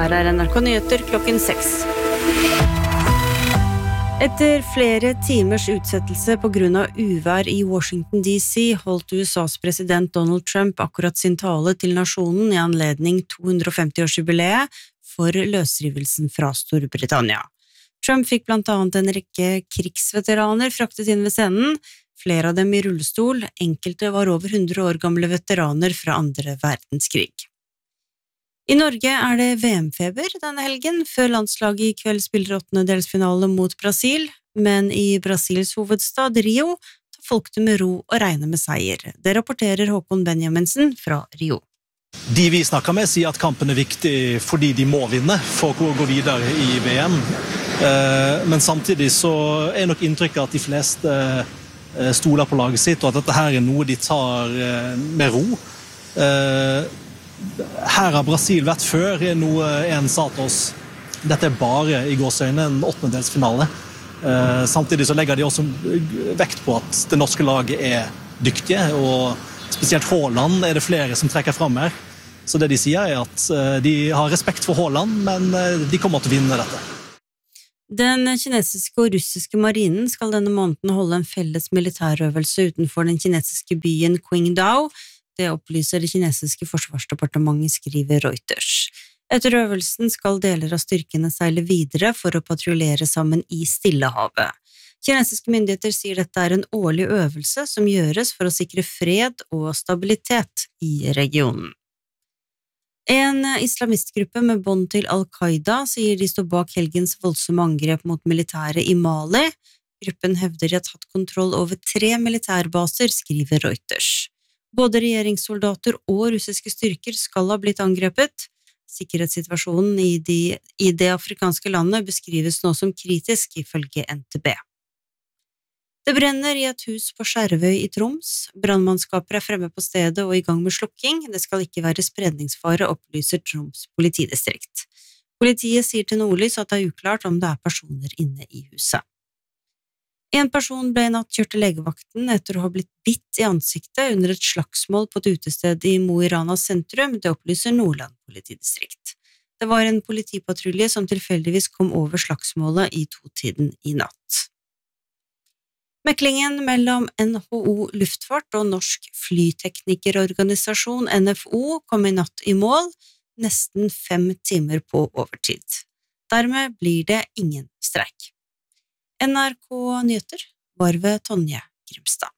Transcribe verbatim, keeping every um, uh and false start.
Her er N R K Nyheter klokken seks. Etter flere timers utsettelse på grunn av uvær i Washington D C holdt U S A's president Donald Trump akkurat sin tale til nasjonen i anledning to hundre og femti-årsjubileet for løsrivelsen fra Storbritannia. Trump fikk blant annet en rekke krigsveteraner fraktet inn ved scenen, flere av dem i rullestol, enkelte var over hundre år gamle veteraner fra andre verdenskrig. I Norge er det V M-feber denne helgen, før landslaget i kveld spiller åttendedelsfinale mot Brasil, men i Brasils hovedstad Rio tar folk det med ro og regner med seier. Det rapporterer Håkon Benjaminsen fra Rio. De vi snakker med sier at kampen er viktig fordi de må vinne for å gå videre i V M. Men samtidig så er nok inntrykket at de fleste stoler på laget sitt, og at dette her er noe de tar med ro. Her har Brasil vært før, er noe en sa til oss. Dette er bare i gåsøyne en åttendedelsfinale. Samtidig så legger de også vekt på at det norske laget er dyktige, og spesielt Haaland er det flere som trekker frem her. Så det de sier er at de har respekt for Haaland, men de kommer til å vinne dette. Den kinesiske og russiske marinen skal denne måneden holde en felles militærøvelse utenfor den kinesiske byen Qingdao. Det opplyser det kinesiske forsvarsdepartementet, skriver Reuters. Etter øvelsen skal deler av styrkene seile videre for å patruljere sammen i Stillehavet. Kinesiske myndigheter sier dette er en årlig øvelse som gjøres for å sikre fred og stabilitet i regionen. En islamistgruppe med bånd til Al-Qaida sier de står bak helgens voldsomme angrep mot militæret i Mali. Gruppen hevder de har tatt kontroll over tre militærbaser, skriver Reuters. Både regjeringssoldater og russiske styrker skal ha blitt angrepet. Sikkerhetssituasjonen i, de, i det afrikanske landet beskrives nå som kritisk, ifølge N T B. Det brenner i et hus på Skjervøy i Troms. Brannmannskaper er fremme på stedet og i gang med slukking. Det skal ikke være spredningsfare, opplyser Troms politidistrikt. Politiet sier til Nordlys at det er uklart om det er personer inne i huset. En person ble i natt kjørt til legevakten etter å ha blitt bitt i ansiktet under et slagsmål på et utested i Mo i Rana sentrum, det opplyser Nordland politidistrikt. Det var en politipatrulje som tilfeldigvis kom over slagsmålet i totiden i natt. Meklingen mellom N H O Luftfart og Norsk Flyteknikerorganisasjon N F O kom i natt i mål, nesten fem timer på overtid. Dermed blir det ingen streik. N R K Nyheter var ved Tonje Grimstad.